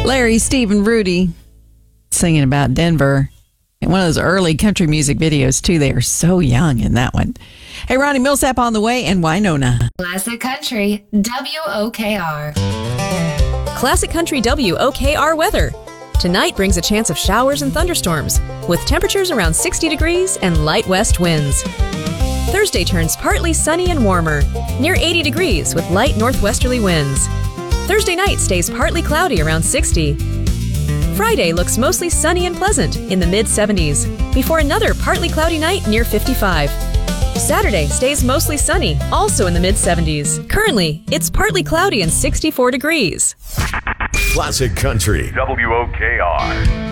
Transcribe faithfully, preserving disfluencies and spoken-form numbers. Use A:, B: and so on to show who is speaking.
A: Larry, Steve, and Rudy singing about Denver. And one of those early country music videos, too. They are so young in that one. Hey, Ronnie Millsap on the way, and Winona.
B: Classic Country, W O K R.
C: Classic Country W O K R weather. Tonight brings a chance of showers and thunderstorms, with temperatures around sixty degrees and light west winds. Thursday turns partly sunny and warmer, near eighty degrees with light northwesterly winds. Thursday night stays partly cloudy around sixty. Friday looks mostly sunny and pleasant in the mid seventies, before another partly cloudy night near fifty-five. Saturday stays mostly sunny, also in the mid seventies. Currently, it's partly cloudy and sixty-four degrees.
D: Classic Country, W O K R.